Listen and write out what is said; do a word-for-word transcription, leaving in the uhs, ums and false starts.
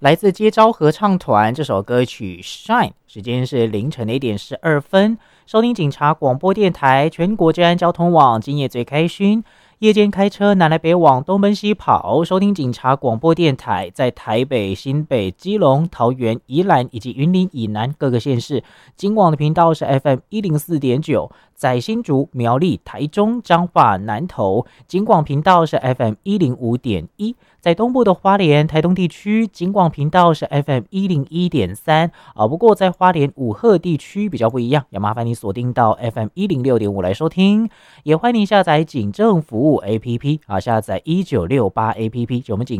来自接招合唱团这首歌曲《Shine》，时间是凌晨的一点十二分。收听警察广播电台全国治安交通网，今夜最开心。夜间开车南来北往东奔西跑，收听警察广播电台，在台北、新北、基隆、桃园、宜兰以及云林以南各个县市，警广的频道是 F M 一零四点九，在新竹、苗栗、台中、彰化、南投，警广频道是 F M 一零五点一，在东部的花莲、台东地区，警广频道是 F M 一零一点三啊。不过在花莲武鹤地区比较不一样，要麻烦你锁定到 F M 一零六点五来收听，也欢迎你下载警政服务 A P P 啊，下载一九六八 A P P， 就我们警